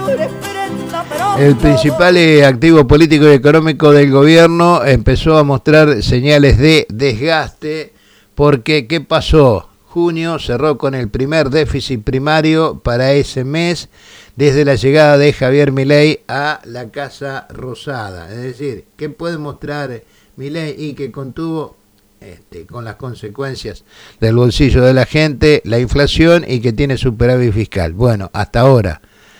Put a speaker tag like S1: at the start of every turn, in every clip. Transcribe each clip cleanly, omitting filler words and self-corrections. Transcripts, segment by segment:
S1: El principal activo político y económico del gobierno empezó a mostrar señales de desgaste porque, ¿qué pasó? Junio cerró con el primer déficit primario para ese mes desde la llegada de Javier Milei a la Casa Rosada. Es decir, ¿qué puede mostrar Milei? Y que contuvo con las consecuencias del bolsillo de la gente, la inflación y que tiene superávit fiscal. Bueno, hasta ahora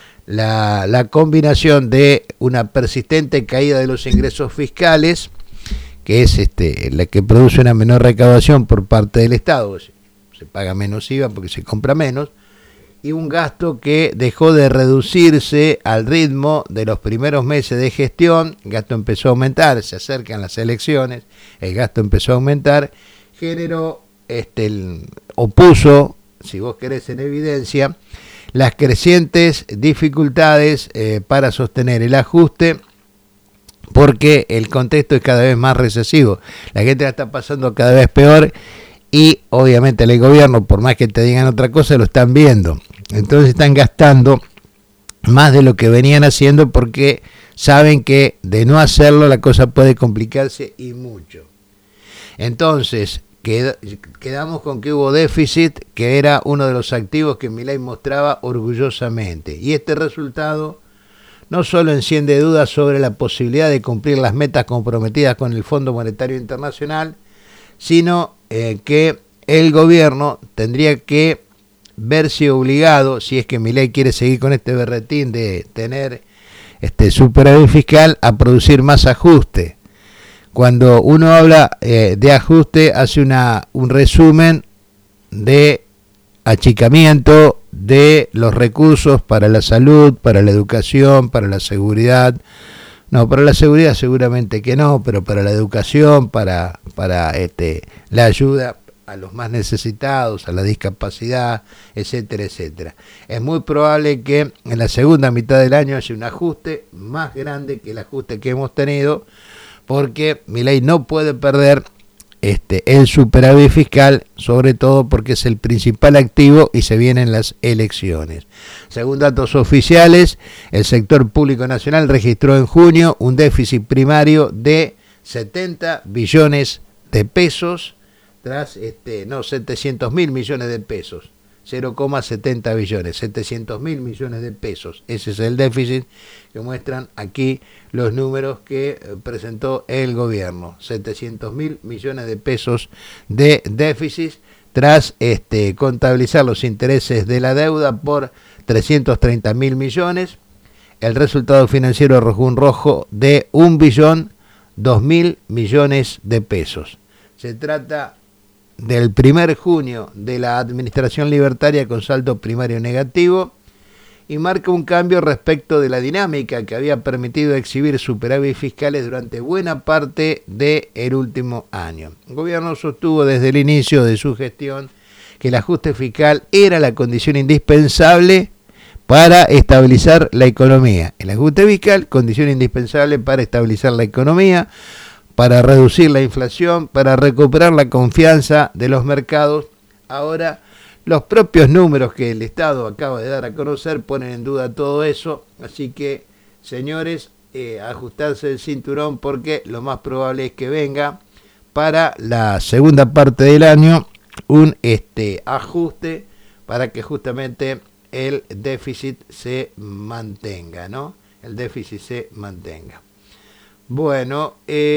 S1: la combinación de una persistente caída de los ingresos fiscales, que es la que produce una menor recaudación por parte del Estado, se paga menos IVA porque se compra menos, y un gasto que dejó de reducirse al ritmo de los primeros meses de gestión. El gasto empezó a aumentar, se acercan las elecciones, el gasto empezó a aumentar, generó, o puso, si vos querés en evidencia, las crecientes dificultades para sostener el ajuste, porque el contexto es cada vez más recesivo, la gente la está pasando cada vez peor y obviamente el gobierno, por más que te digan otra cosa, lo están viendo. Entonces están gastando más de lo que venían haciendo porque saben que de no hacerlo la cosa puede complicarse y mucho. Entonces quedamos con que hubo déficit, que era uno de los activos que Milei mostraba orgullosamente. Y este resultado no solo enciende dudas sobre la posibilidad de cumplir las metas comprometidas con el Fondo Monetario Internacional, sino que el gobierno tendría que verse obligado, si es que Milei quiere seguir con este berretín de tener superávit fiscal, a producir más ajuste. Cuando uno habla de ajuste, hace un resumen de achicamiento de los recursos para la salud, para la educación, para la seguridad. No, para la seguridad seguramente que no, pero para la educación, para la ayuda a los más necesitados, a la discapacidad, etcétera, etcétera. Es muy probable que en la segunda mitad del año haya un ajuste más grande que el ajuste que hemos tenido, porque Milei no puede perder el superávit fiscal, sobre todo porque es el principal activo y se vienen las elecciones. Según datos oficiales, el sector público nacional registró en junio un déficit primario de 70 billones de pesos, tras 700 mil millones de pesos, 0,70 billones, 700 mil millones de pesos. Ese es el déficit que muestran aquí los números que presentó el gobierno, 700 mil millones de pesos de déficit, tras contabilizar los intereses de la deuda por 330 mil millones. El resultado financiero arrojó un rojo de 1.002.000 millones de pesos. Se trata del 1 junio de la administración libertaria con saldo primario negativo y marca un cambio respecto de la dinámica que había permitido exhibir superávit fiscales durante buena parte del último año. El gobierno sostuvo desde el inicio de su gestión que el ajuste fiscal era la condición indispensable para estabilizar la economía. El ajuste fiscal, condición indispensable para estabilizar la economía, para reducir la inflación, para recuperar la confianza de los mercados. Ahora, los propios números que el Estado acaba de dar a conocer ponen en duda todo eso. Así que, señores, ajustarse el cinturón, porque lo más probable es que venga para la segunda parte del año un ajuste para que justamente el déficit se mantenga, ¿no? El déficit se mantenga. Bueno,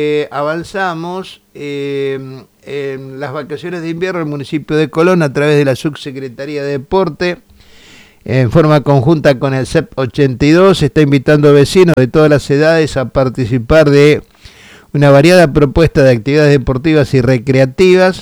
S1: avanzamos. En las vacaciones de invierno, el municipio de Colón, a través de la Subsecretaría de Deporte, en forma conjunta con el CEP 82, está invitando a vecinos de todas las edades a participar de una variada propuesta de actividades deportivas y recreativas,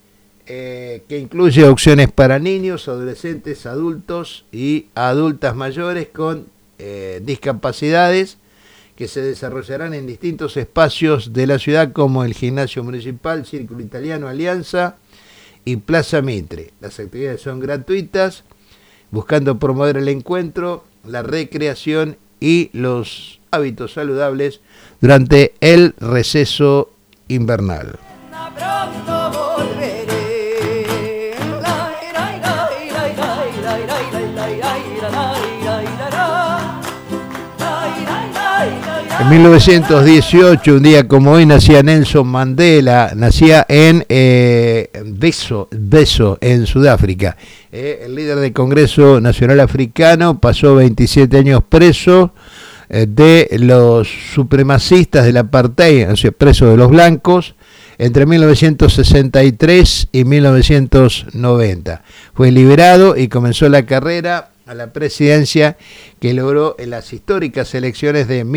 S1: que incluye opciones para niños, adolescentes, adultos y adultas mayores con discapacidades, que se desarrollarán en distintos espacios de la ciudad, como el Gimnasio Municipal, Círculo Italiano, Alianza y Plaza Mitre. Las actividades son gratuitas, buscando promover el encuentro, la recreación y los hábitos saludables durante el receso invernal. En 1918, un día como hoy, nacía Nelson Mandela, nacía en Beso, en Sudáfrica. El líder del Congreso Nacional Africano pasó 27 años preso de los supremacistas del apartheid, o sea, preso de los blancos, entre 1963 y 1990. Fue liberado y comenzó la carrera a la presidencia que logró en las históricas elecciones de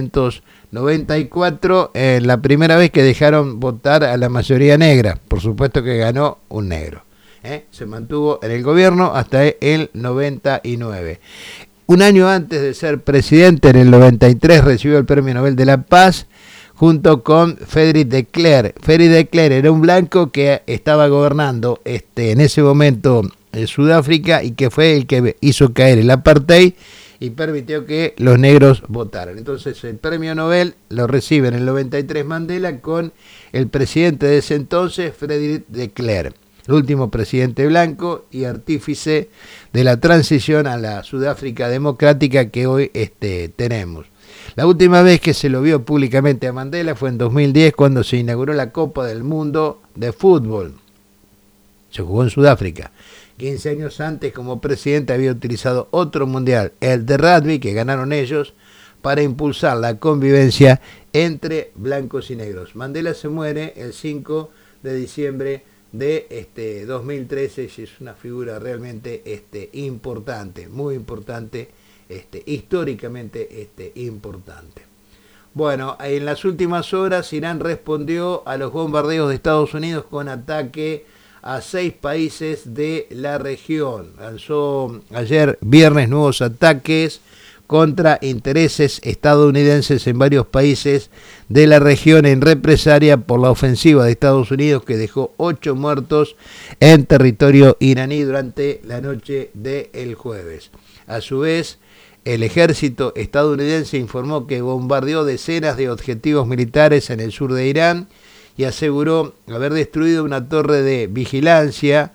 S1: 1994, la primera vez que dejaron votar a la mayoría negra. Por supuesto que ganó un negro. Se mantuvo en el gobierno hasta el 99. Un año antes de ser presidente, en el 93, recibió el Premio Nobel de la Paz junto con Frédéric de Klerk. Frédéric de Klerk era un blanco que estaba gobernando en ese momento en Sudáfrica y que fue el que hizo caer el apartheid y permitió que los negros votaran. Entonces el premio Nobel lo recibe en el 93 Mandela con el presidente de ese entonces, Frédéric de Klerk, el último presidente blanco y artífice de la transición a la Sudáfrica democrática que hoy tenemos. La última vez que se lo vio públicamente a Mandela fue en 2010, cuando se inauguró la Copa del Mundo de Fútbol. Se jugó en Sudáfrica. 15 años antes, como presidente, había utilizado otro mundial, el de rugby, que ganaron ellos, para impulsar la convivencia entre blancos y negros. Mandela se muere el 5 de diciembre de 2013, y es una figura realmente importante, muy importante, históricamente importante. Bueno, en las últimas horas Irán respondió a los bombardeos de Estados Unidos con ataque a 6 países de la región. Lanzó ayer viernes nuevos ataques contra intereses estadounidenses en varios países de la región en represalia por la ofensiva de Estados Unidos, que dejó 8 muertos en territorio iraní durante la noche del jueves. A su vez, el ejército estadounidense informó que bombardeó decenas de objetivos militares en el sur de Irán y aseguró haber destruido una torre de vigilancia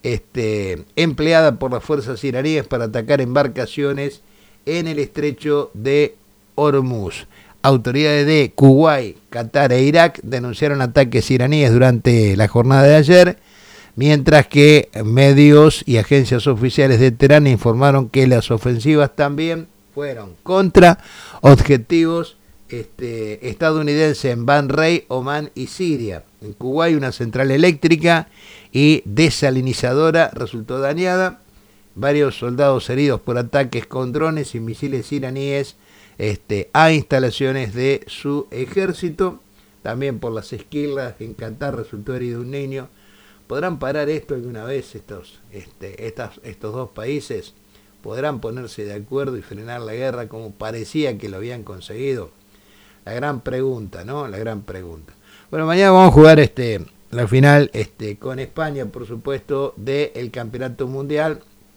S1: empleada por las fuerzas iraníes para atacar embarcaciones en el estrecho de Hormuz. Autoridades de Kuwait, Qatar e Irak denunciaron ataques iraníes durante la jornada de ayer, mientras que medios y agencias oficiales de Teherán informaron que las ofensivas también fueron contra objetivos estadounidenses en Bahrein, Omán y Siria. En Kuwait, una central eléctrica y desalinizadora resultó dañada. Varios soldados heridos por ataques con drones y misiles iraníes a instalaciones de su ejército. También por las esquirlas, en Qatar resultó herido un niño. ¿Podrán parar esto alguna vez estos dos países? ¿Podrán ponerse de acuerdo y frenar la guerra como parecía que lo habían conseguido? La gran pregunta, ¿no? La gran pregunta. Bueno, mañana vamos a jugar la final con España, por supuesto, del Campeonato Mundial.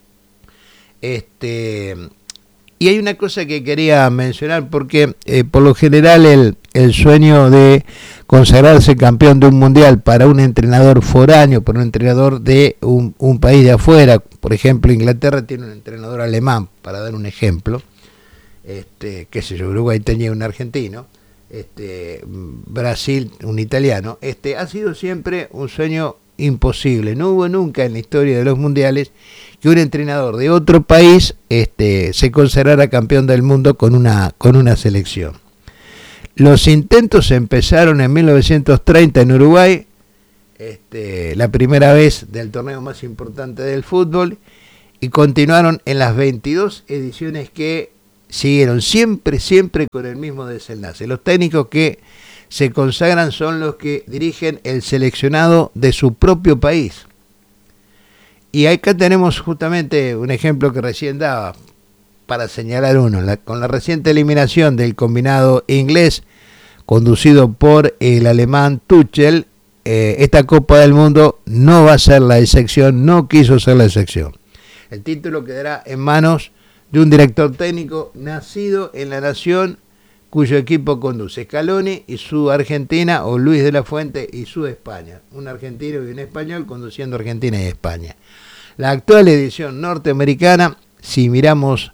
S1: Y hay una cosa que quería mencionar, porque por lo general el sueño de consagrarse campeón de un mundial para un entrenador foráneo, para un entrenador de un país de afuera, por ejemplo Inglaterra tiene un entrenador alemán, para dar un ejemplo, qué sé yo, Uruguay tenía un argentino, Brasil un italiano, ha sido siempre un sueño imposible. No hubo nunca en la historia de los mundiales que un entrenador de otro país se consagrara campeón del mundo con una selección. Los intentos empezaron en 1930 en Uruguay, la primera vez del torneo más importante del fútbol, y continuaron en las 22 ediciones que siguieron, siempre con el mismo desenlace. Los técnicos que se consagran son los que dirigen el seleccionado de su propio país. Y acá tenemos justamente un ejemplo que recién daba, para señalar uno, con la reciente eliminación del combinado inglés, conducido por el alemán Tuchel, esta Copa del Mundo no va a ser la excepción, no quiso ser la excepción. El título quedará en manos de un director técnico nacido en la nación cuyo equipo conduce, Scaloni y su Argentina, o Luis de la Fuente y su España, un argentino y un español conduciendo Argentina y España. La actual edición norteamericana, si miramos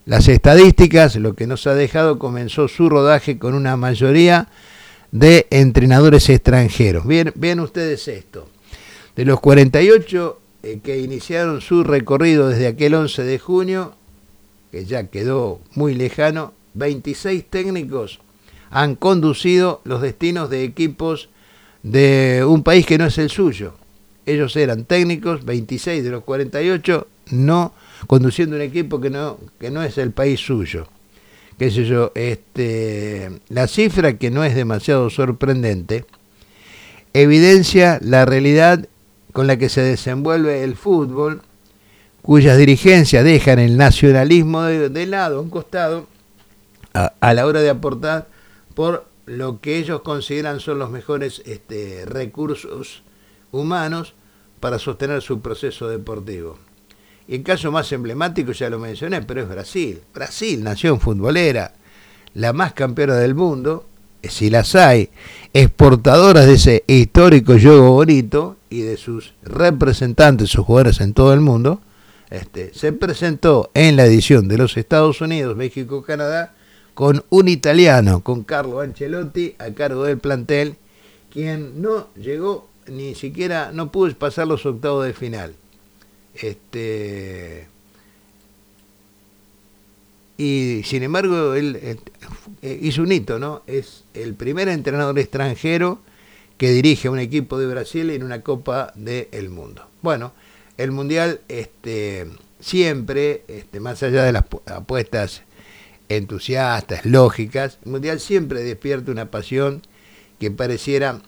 S1: Las estadísticas, lo que nos ha dejado, comenzó su rodaje con una mayoría de entrenadores extranjeros. Vean ustedes esto. De los 48 que iniciaron su recorrido desde aquel 11 de junio, que ya quedó muy lejano, 26 técnicos han conducido los destinos de equipos de un país que no es el suyo. Ellos eran técnicos, 26 de los 48, no conduciendo un equipo que no es el país suyo. Qué sé yo, la cifra, que no es demasiado sorprendente, evidencia la realidad con la que se desenvuelve el fútbol, cuyas dirigencias dejan el nacionalismo de lado, a un costado, a la hora de aportar por lo que ellos consideran son los mejores recursos humanos para sostener su proceso deportivo. Y el caso más emblemático, ya lo mencioné, pero es Brasil. Brasil, nación futbolera, la más campeona del mundo, si las hay, exportadoras de ese histórico juego bonito y de sus representantes, sus jugadores en todo el mundo, se presentó en la edición de los Estados Unidos, México, Canadá, con un italiano, con Carlo Ancelotti a cargo del plantel, quien no llegó ni siquiera, no pudo pasar los octavos de final. Y sin embargo él hizo un hito, ¿no? Es el primer entrenador extranjero que dirige a un equipo de Brasil en una Copa del Mundo. Bueno, el Mundial siempre, más allá de las apuestas entusiastas, lógicas, el Mundial siempre despierta una pasión que pareciera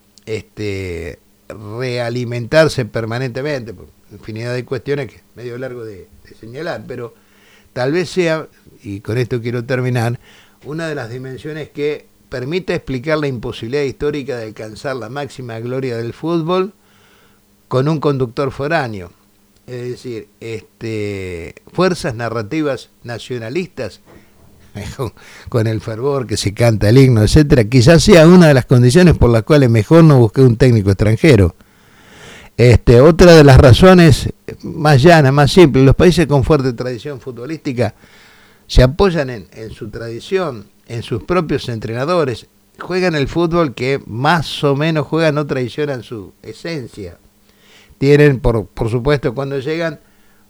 S1: realimentarse permanentemente, por infinidad de cuestiones que es medio largo de señalar, pero tal vez sea, y con esto quiero terminar, una de las dimensiones que permite explicar la imposibilidad histórica de alcanzar la máxima gloria del fútbol con un conductor foráneo. Es decir, fuerzas narrativas nacionalistas, con el fervor que se canta el himno, etcétera, quizás sea una de las condiciones por las cuales mejor no busqué un técnico extranjero. Otra de las razones más llanas, más simples, los países con fuerte tradición futbolística se apoyan en su tradición, en sus propios entrenadores, juegan el fútbol que más o menos juegan, no traicionan su esencia. Tienen, por supuesto, cuando llegan,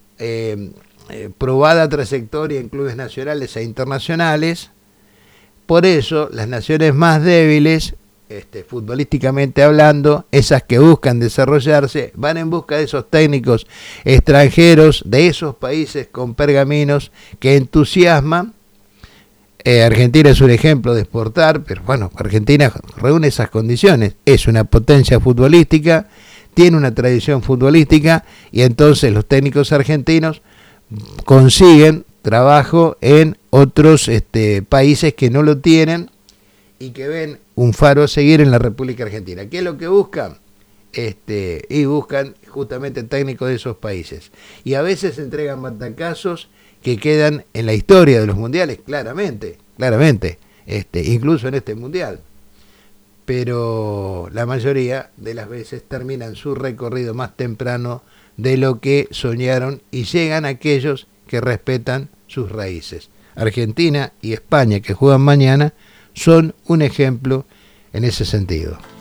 S1: probada trayectoria en clubes nacionales e internacionales. Por eso las naciones más débiles, futbolísticamente hablando, esas que buscan desarrollarse, van en busca de esos técnicos extranjeros de esos países con pergaminos que entusiasman. Argentina es un ejemplo de exportar, pero bueno, Argentina reúne esas condiciones, es una potencia futbolística, tiene una tradición futbolística, y entonces los técnicos argentinos consiguen trabajo en otros países que no lo tienen y que ven un faro a seguir en la República Argentina. ¿Qué es lo que buscan? Y buscan justamente técnicos de esos países. Y a veces entregan batacazos que quedan en la historia de los mundiales, claramente, incluso en este mundial. Pero la mayoría de las veces terminan su recorrido más temprano de lo que soñaron y llegan aquellos que respetan sus raíces. Argentina y España, que juegan mañana, son un ejemplo en ese sentido.